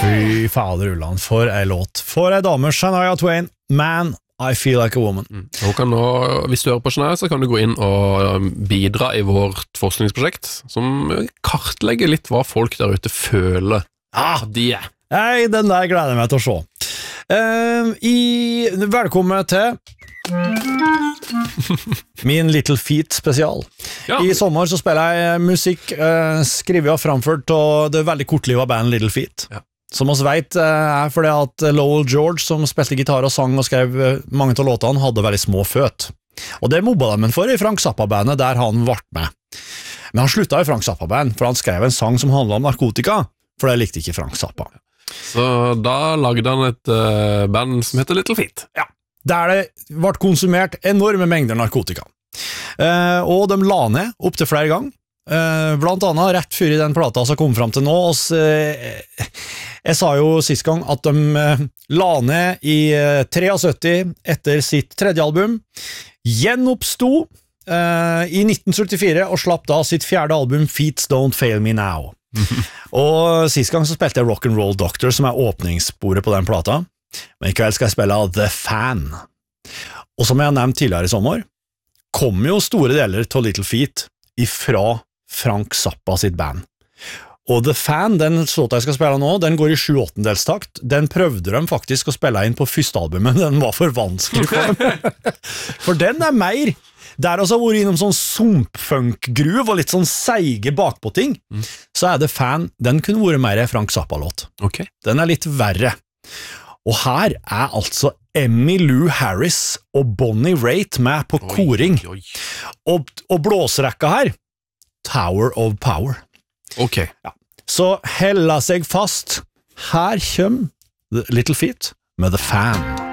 Fy fader Ulland, for ei låt. For ei dame, Shania Twain, Man, I Feel Like a Woman. Hun kan nå, hvis du hører på Shania, så kan du gå inn og bidra i vårt forskningsprosjekt, som kartlegger litt hva folk der ute føler. De er. Nei, den der gleder jeg meg til å se. Velkommen til min Little Feat spesial. Ja. I sommer så spiller jeg musikk skrevet og framført av det veldig kortlivet band Little Feat. Ja. Som oss vet er fordi at Lowell George, som spilte gitar og sang og skrev mange av låtene, hadde veldig små føt. Og det mobba de for i Frank Zappa-bandet der han ble med. Men han slutta i Frank Zappa-band, for han skrev en sang som handlet om narkotika, for det likte ikke Frank Zappa. Så da lagde han et band som heter Little Feat. Ja, der det ble konsumert enorme mengder narkotika. Og de la ned opp til flere ganger. Blant annet rett før i den plata som kom frem til nå. Jeg sa jo sist gang at de la ned i 73 etter sitt tredje album, gjenoppsto i 1974 og slapp da sitt fjerde album Feats Don't Fail Me Now. Og sist gang så spilte jeg Rock'n'Roll Doctor, som er åpningssporet på den plata, men i kveld skal jeg spille The Fan. Og som jeg har nevnt tidligere i sommer, kom jo store deler til Little Feat ifra Frank Zappa sitt band. Og The Fan, den låta jeg skal spille nå, den går i 7/8-takt. Den prøvde de faktisk å spille inn på første albumet, men den var for vanskelig for dem. For den er mer der også har vært innom sånn sumpfunk-gruv og litt sånn seige bakpå ting, så er The Fan, den kunne vært mer Frank Zappa-låt. Okay. Den er litt verre. Og her er altså Emmylou Harris og Bonnie Raitt med på koring. Oi. Og blåserekka her, Tower of Power. Ok. Ja. Så hella seg fast. Her kommer The Little Feat med The Fan.